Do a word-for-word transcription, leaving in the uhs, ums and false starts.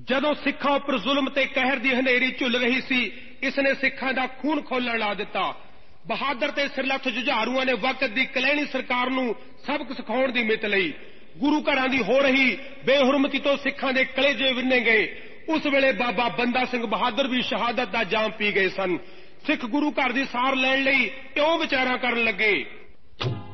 ਜਦੋਂ ਸਿੱਖਾਂ ਉੱਪਰ ਜ਼ੁਲਮ ਤੇ ਕਹਿਰ ਦੀ ਹਨੇਰੀ ਝੁੱਲ ਰਹੀ ਸੀ, ਇਸ ਨੇ ਸਿੱਖਾਂ ਦਾ ਖੂਨ ਖੋਲਣ ਲਾ ਦਿੱਤਾ। ਬਹਾਦਰ ਤੇ ਸਿਰਲੱਥ ਜੁਝਾਰੂਆਂ ਨੇ ਵਕਤ ਦੀ ਕਲੈਣੀ ਸਰਕਾਰ ਨੂੰ ਸਬਕ ਸਿਖਾਉਣ ਦੀ ਮਿੱਤ ਲਈ। ਗੁਰੂ ਘਰਾਂ ਦੀ ਹੋ ਰਹੀ ਬੇਹੁਰਮਤੀ ਤੋਂ ਸਿੱਖਾਂ ਦੇ ਕਲੇਜੇ ਵਿੰਨੇ ਗਏ। ਉਸ ਵੇਲੇ ਬਾਬਾ ਬੰਦਾ ਸਿੰਘ ਬਹਾਦਰ ਵੀ ਸ਼ਹਾਦਤ ਦਾ ਜਾਮ ਪੀ ਗਏ ਸਨ। ਸਿੱਖ ਗੁਰੂ ਘਰ ਦੀ ਸਾਰ ਲੈਣ ਲਈ ਇਉਂ ਵਿਚਾਰਾਂ ਕਰਨ ਲੱਗੇ।